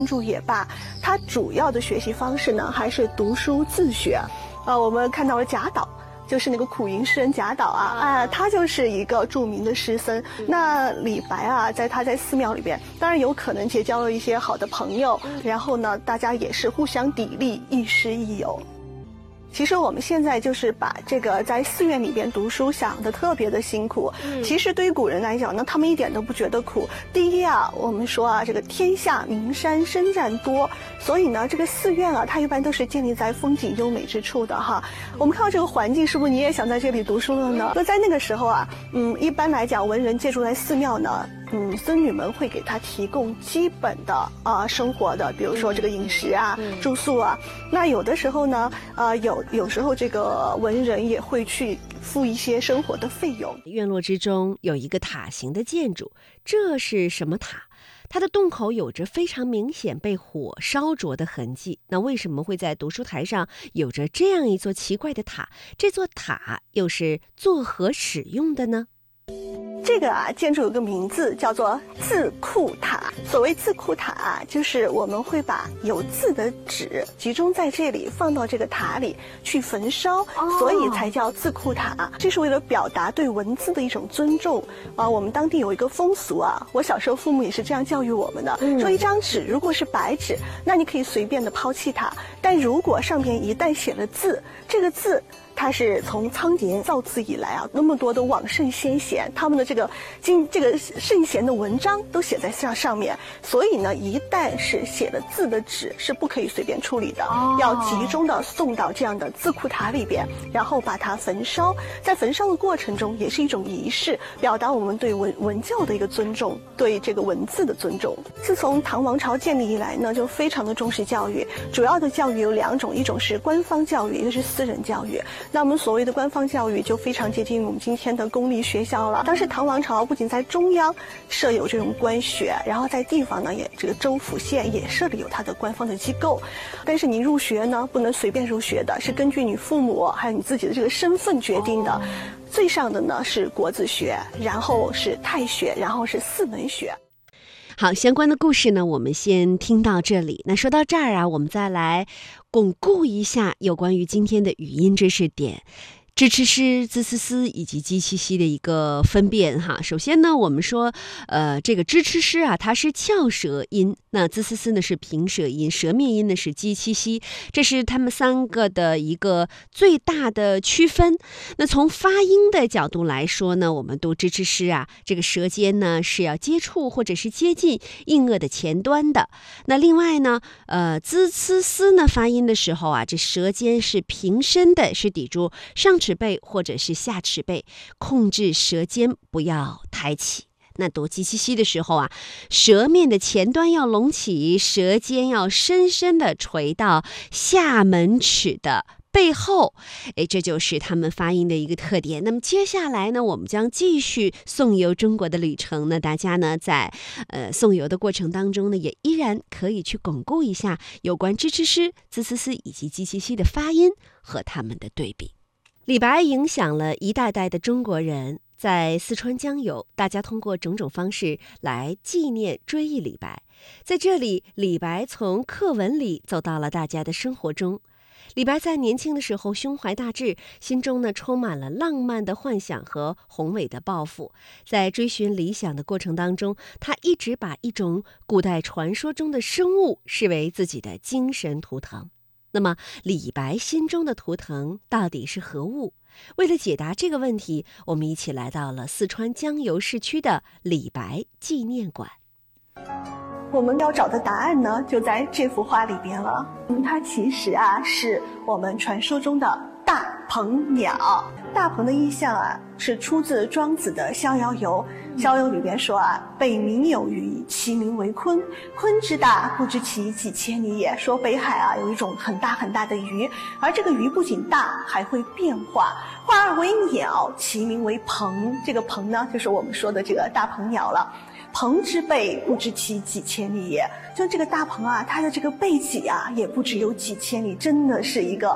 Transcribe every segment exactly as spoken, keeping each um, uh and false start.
注也罢，他主要的学习方式呢还是读书自学。啊，我们看到了贾岛，就是那个苦吟诗人贾岛啊，啊，他就是一个著名的诗僧。那李白啊，在他在寺庙里边，当然有可能结交了一些好的朋友，然后呢，大家也是互相砥砺，亦师亦友。其实我们现在就是把这个在寺院里边读书想得特别的辛苦，嗯、其实对于古人来讲呢，他们一点都不觉得苦。第一啊，我们说啊，这个天下名山深涧多，所以呢，这个寺院啊，它一般都是建立在风景优美之处的哈。我们看到这个环境，是不是你也想在这里读书了呢？那在那个时候啊，嗯，一般来讲，文人借住在寺庙呢。嗯，僧侣们会给他提供基本的啊、呃、生活的，比如说这个饮食啊、嗯、住宿啊。那有的时候呢，呃，有有时候这个文人也会去付一些生活的费用。 院落之中有一个塔形的建筑，这是什么塔？它的洞口有着非常明显被火烧灼的痕迹。那为什么会在读书台上有着这样一座奇怪的塔？这座塔又是作何使用的呢？ 这个啊，建筑有个名字叫做字库塔。所谓字库塔啊，就是我们会把有字的纸集中在这里，放到这个塔里去焚烧，哦、所以才叫字库塔。这是为了表达对文字的一种尊重啊。我们当地有一个风俗啊，我小时候父母也是这样教育我们的，嗯、说一张纸如果是白纸，那你可以随便的抛弃它，但如果上面一旦写了字，这个字。它是从仓颉造字以来啊，那么多的往圣先贤，他们的这个经这个圣贤的文章都写在上上面，所以呢，一旦是写了字的纸是不可以随便处理的，哦、要集中的送到这样的字库塔里边，然后把它焚烧。在焚烧的过程中，也是一种仪式，表达我们对文文教的一个尊重，对这个文字的尊重。自从唐王朝建立以来呢，就非常的重视教育，主要的教育有两种，一种是官方教育，一个是私人教育。那我们所谓的官方教育就非常接近我们今天的公立学校了。当时唐王朝不仅在中央设有这种官学，然后在地方呢，也这个州府县也设立有它的官方的机构。但是你入学呢，不能随便入学的，是根据你父母还有你自己的这个身份决定的。最上的呢是国子学，然后是太学，然后是四门学。 好，相关的故事呢，我们先听到这里。那说到这儿啊，我们再来巩固一下有关于今天的语音知识点。支吃诗、滋思思以及鸡七西的一个分辨哈。首先呢，我们说，呃，这个支吃诗啊，它是翘舌音，那滋思思呢是平舌音，舌面音呢是鸡七西，这是他们三个的一个最大的区分。那从发音的角度来说呢，我们读支吃诗啊，这个舌尖呢是要接触或者是接近硬腭的前端的。那另外呢，呃，滋思思呢发音的时候啊，这舌尖是平伸的，是抵住上齿背或者是下齿背，控制舌尖不要抬起。那读鸡七西的时候啊，舌面的前端要隆起，舌尖要深深的垂到下门齿的背后，哎，这就是他们发音的一个特点。那么接下来呢，我们将继续颂游中国的旅程呢，大家呢在呃颂游的过程当中呢，也依然可以去巩固一下有关支吃诗、滋思思以及鸡七西的发音和他们的对比。李白影响了一代代的中国人，在四川江油，大家通过种种方式来纪念追忆李白。在这里，李白从课文里走到了大家的生活中。李白在年轻的时候胸怀大志，心中呢充满了浪漫的幻想和宏伟的抱负。在追寻理想的过程当中，他一直把一种古代传说中的生物视为自己的精神图腾。那么李白心中的图腾到底是何物？为了解答这个问题，我们一起来到了四川江油市区的李白纪念馆。 我们要找的答案呢，就在这幅画里边了。嗯，它其实啊，是我们传说中的大鹏鸟。大鹏的意象啊，是出自庄子的《逍遥游》。《逍遥游》里边说啊，北冥有鱼，其名为鲲。鲲之大，不知其几千里也。说北海啊，有一种很大很大的鱼，而这个鱼不仅大，还会变化。化而为鸟，其名为鹏。这个鹏呢，就是我们说的这个大鹏鸟了。鹏之背，不知其几千里也。就这个大鹏啊，它的这个背脊啊，也不只有几千里，真的是一个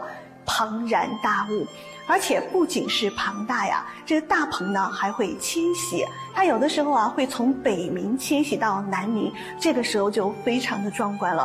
庞然大物。而且不仅是庞大呀，这个大鹏呢还会迁徙，它有的时候啊会从北冥迁徙到南冥，这个时候就非常的壮观了。